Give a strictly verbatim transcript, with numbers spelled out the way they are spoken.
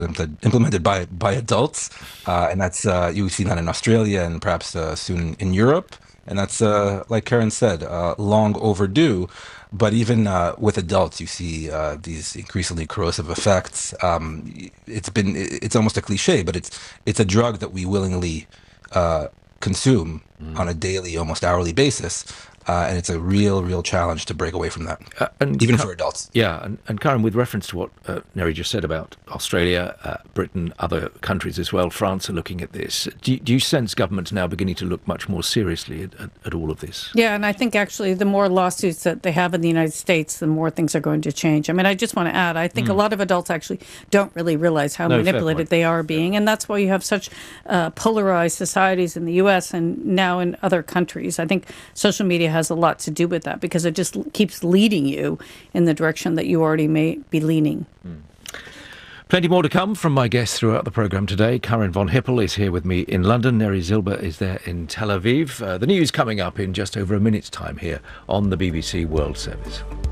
implemented by by adults, uh, and that's uh, you've seen that in Australia and perhaps uh, soon in Europe, and that's uh, like Karen said, uh, long overdue. But even uh, with adults, you see uh, these increasingly corrosive effects. Um, it's been it's almost a cliche, but it's it's a drug that we willingly uh, consume Mm. on a daily, almost hourly basis. Uh, and it's a real, real challenge to break away from that, Uh, and even Ka- for adults. Yeah, and, and Karen, with reference to what uh, Neri just said about Australia, uh, Britain, other countries as well, France are looking at this. Do you, do you sense governments now beginning to look much more seriously at, at, at all of this? Yeah, and I think actually the more lawsuits that they have in the United States, the more things are going to change. I mean, I just want to add, I think a lot of adults actually don't really realize how No, fair manipulated point. they are being, and that's why you have such uh, polarized societies in the U S and now in other countries. I think social media has a lot to do with that because it just l- keeps leading you in the direction that you already may be leaning. Plenty more to come from my guests throughout the programme today. Karen von Hippel is here with me in London. Neri Zilber is there in Tel Aviv. Uh, the news coming up in just over a minute's time here on the B B C World Service.